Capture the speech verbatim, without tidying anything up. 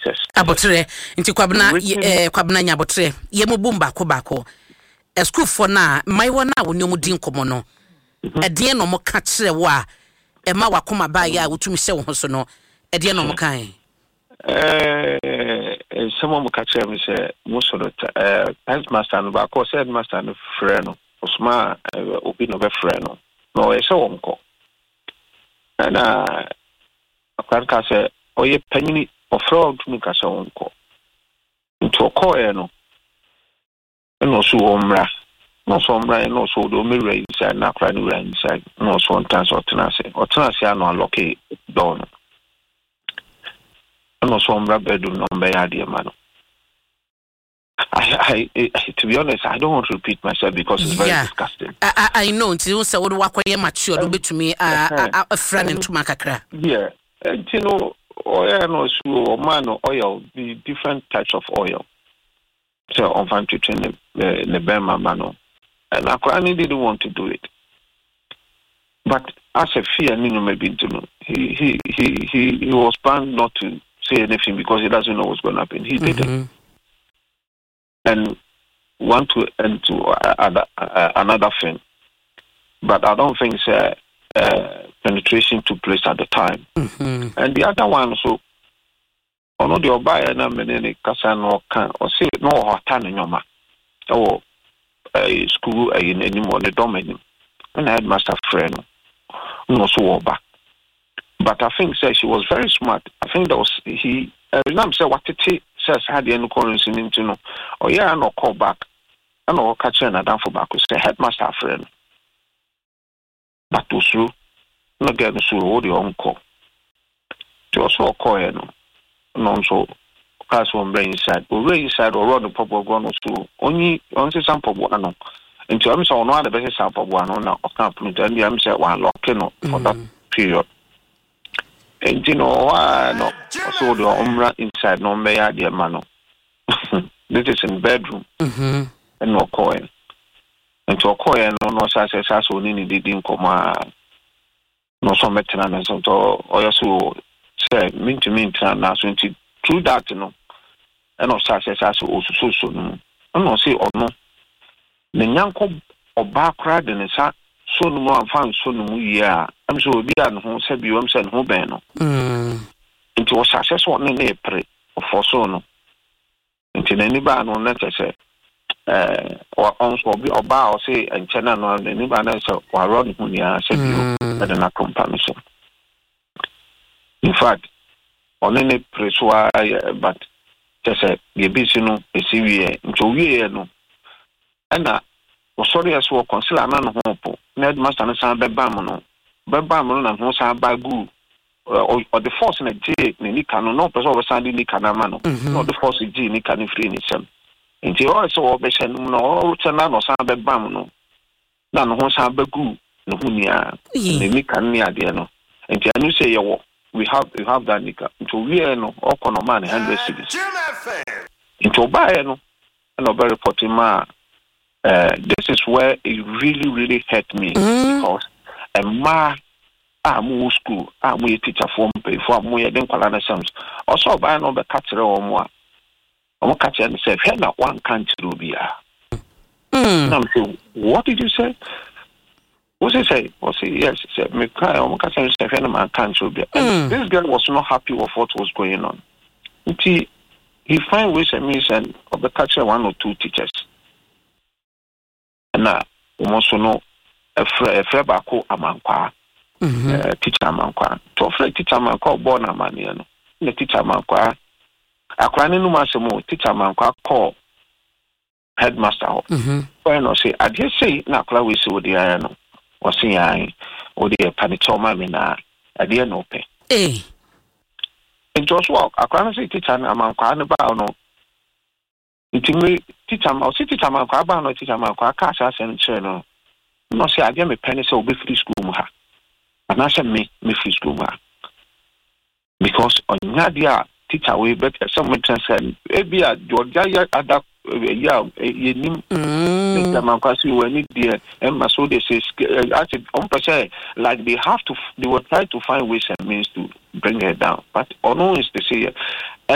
Jesus. Abotre, inti kwabna eh kwabna nya abotre. Ye mo bumba ko bako. E school for na my one na woni omudi nkomo no. E de no mo ka kire wo a e ma wakoma ba ya wotumi se wo so no. E de no mo kan. Eh some mo ka kire me se mo so no eh headmaster no ba ko se headmaster no frɛ no. Osma obi no be frɛ no. No e se wo nko. Na akwanka se oye panyini ofro tumi ka se wo nko. Nto ko e no. No so omra. No so omra no so do me raise inside na kra ni raise inside. No so on trans or tenase. Or tenase ano unlock door no. No so omra bedroom no be ya de man. I, I, I, to be honest, I don't want to repeat myself because it's very yeah. disgusting. I, I, I know. Until you say what wakwa mature, do to me a a friend into makakra. Yeah, and you know, oil no so man oil, the different types of oil. So on fan to train the the Burma mano, and Akwani didn't want to do it. But as a fear, Nino maybe to know, he he he he he was bound not to say anything because he doesn't know what's going to happen. He did mm-hmm. it. And want to end to uh, uh, another thing, but I don't think uh, uh, penetration took place at the time. Mm-hmm. And the other one, so ono the obaya na menene kasa no kan o say no hotan nyoma o eh school eh ni mo ne domain and I had master friend no so oba. But I think say she was very smart. I think that was he uh, remember say what it says had the currency into no or yeah no call back and no catch and down for back say headmaster friend but to through no get so hold your uncle to also call no no so pass one brain inside or rain inside or run the pop of one or so only on some pop one into I'm so no other best sample one on now company and I'm say one lock for that period. And you know, no, so the umra inside no me ya dear mano. This is in bedroom. Mm-hmm. And no coin. And to coin no no sa sa so ni di din koma no so metna na so to oyo say mean to mean na so nti through that no. And no sa sa so so so no. No say ono. Ne nyanko oba kra de ne sa so no mo amfan so no mu ya am so obi an ho se bi wam se no ben no mm nti wo success one na pre for so no nti na ni ba no na tese eh on so obi oba o se enchena no ni ba na se wa run hu ya se bi o na comparison. In fact on any pre so but tese ye bi sino esiwie nti owie no ana o sorry as wo consider na no ho Ned master no san beba mo no beba mo na ho san ba gu or the force na J ni nika no no person we san di nika na ma no no the force G nika ni free ni sem nti o so o be sen no o tena no san beba mo no na no ho san ba gu no hu ni a ni nika ni ade no nti anu say ye wo we have we have that nika nti we no o kono man one hundred cities nti o ba e no na be reporting ma Uh, this is where it really, really hurt me mm. because a ma I'm school, I'm a teacher form pay for more than Kalana also by no the catcher or more. I'm catcher and say, hey, not one country will be. And I'm saying, what did you say? What did he say? Was he yes? He said, me cry, I'm catcher and say, hey, man can't will be. And this girl was not happy with what was going on. He he find ways and means and of the catcher one or two teachers. Na almost no a friend bako amankwa teacher amankwa to friend teacher amankwa born amani no the teacher amankwa akwa ne no masemo teacher amankwa call headmaster ho when no say ade say na akwa we say odi aya no o say ai odi e panicho ma me na ade no pe eh in Joshua akwa no say teacher amankwa ne ba no Itimi teacher ma o si teacher ma kwa ba no teacher ma kwa ka sa sen che no no se ade me pene se obe free school mu ha ana se me me free school mu ha because onya dia teacher we bet some transfer e bia Georgia ya ada ya ye nim teacher ma kwa si we ni dia e ma so they say actually on person like they have to they will try to find ways and means to bring her down but ono is to say